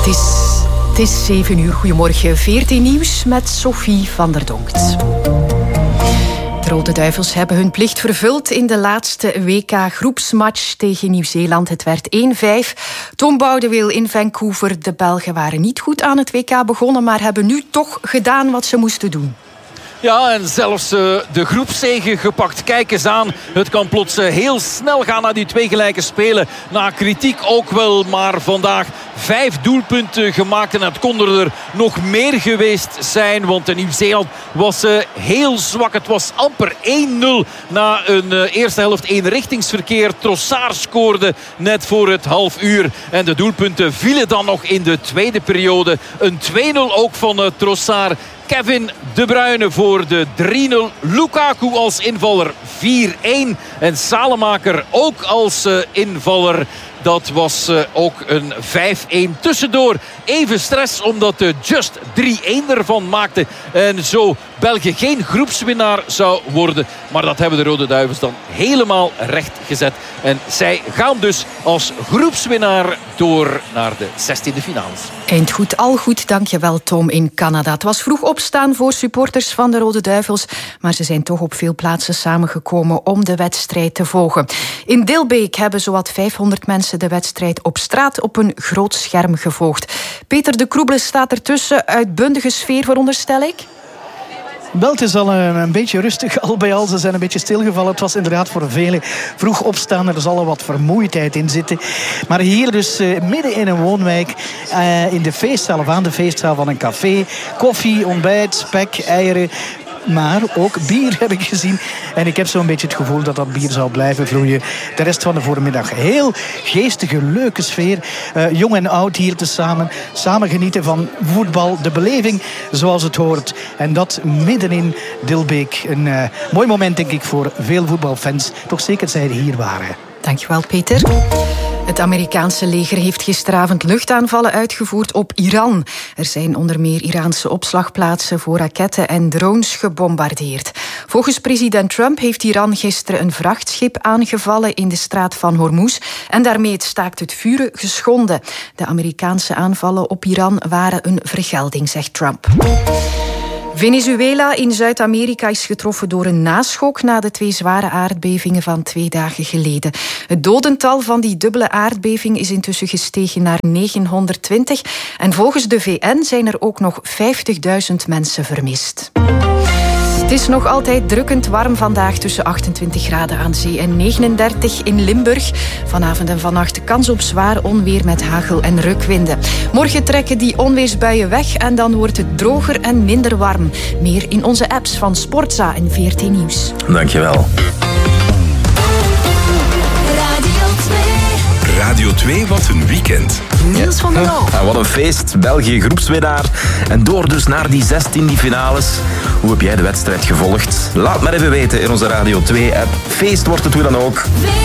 Het is 7 uur. Goedemorgen. 14 nieuws met Sophie van der Donkt. De Rode Duivels hebben hun plicht vervuld in de laatste WK-groepsmatch tegen Nieuw-Zeeland. Het werd 1-5. Tom Boudewil in Vancouver. De Belgen waren niet goed aan het WK begonnen, maar hebben nu toch gedaan wat ze moesten doen. Ja, en zelfs de groepszege gepakt. Kijk eens aan. Het kan plots heel snel gaan naar die 2 gelijke spelen. Na kritiek ook wel, maar vandaag 5 doelpunten gemaakt. En het kon er nog meer geweest zijn. Want Nieuw-Zeeland was heel zwak. Het was amper 1-0 na een eerste helft eenrichtingsverkeer. Trossard scoorde net voor het half uur. En de doelpunten vielen dan nog in de tweede periode. Een 2-0 ook van Trossard. Kevin De Bruyne voor de 3-0. Lukaku als invaller 4-1. En Salemaker ook als invaller. Dat was ook een 5-1 tussendoor. Even stress omdat de Just 3-1 ervan maakte. En zo België geen groepswinnaar zou worden. Maar dat hebben de Rode Duivels dan helemaal recht gezet. En zij gaan dus als groepswinnaar door naar de 16e finales. Eind goed, al goed. Dankjewel Tom in Canada. Het was vroeg opstaan voor supporters van de Rode Duivels. Maar ze zijn toch op veel plaatsen samengekomen om de wedstrijd te volgen. In Dilbeek hebben zowat 500 mensen de wedstrijd op straat op een groot scherm gevolgd. Peter de Kroebele staat ertussen. Uitbundige sfeer, veronderstel ik? Wel, het is al een beetje rustig al bij al. Ze zijn een beetje stilgevallen. Het was inderdaad voor velen vroeg opstaan. Er zal al wat vermoeidheid in zitten. Maar hier dus midden in een woonwijk, in de feestzaal of aan de feestzaal van een café. Koffie, ontbijt, spek, eieren. Maar ook bier heb ik gezien. En ik heb zo'n beetje het gevoel dat dat bier zal blijven vloeien de rest van de voormiddag. Heel geestige, leuke sfeer. Jong en oud hier tezamen. Samen genieten van voetbal. De beleving zoals het hoort. En dat midden in Dilbeek. Een mooi moment denk ik voor veel voetbalfans. Toch zeker zij hier waren. Dankjewel Peter. Het Amerikaanse leger heeft gisteravond luchtaanvallen uitgevoerd op Iran. Er zijn onder meer Iraanse opslagplaatsen voor raketten en drones gebombardeerd. Volgens president Trump heeft Iran gisteren een vrachtschip aangevallen in de straat van Hormuz en daarmee het staakt het vuren geschonden. De Amerikaanse aanvallen op Iran waren een vergelding, zegt Trump. Venezuela in Zuid-Amerika is getroffen door een naschok na de 2 zware aardbevingen van 2 dagen geleden. Het dodental van die dubbele aardbeving is intussen gestegen naar 920 en volgens de VN zijn er ook nog 50.000 mensen vermist. Het is nog altijd drukkend warm vandaag, tussen 28 graden aan zee en 39 in Limburg. Vanavond en vannacht kans op zwaar onweer met hagel en rukwinden. Morgen trekken die onweersbuien weg en dan wordt het droger en minder warm. Meer in onze apps van Sportza en VRT Nieuws. Dankjewel. Radio 2, wat een weekend. Niels van der Loo. Ja, wat een feest. België groepswinnaar. En door dus naar die 16e finales. Hoe heb jij de wedstrijd gevolgd? Laat maar even weten in onze Radio 2-app. Feest wordt het hoe dan ook.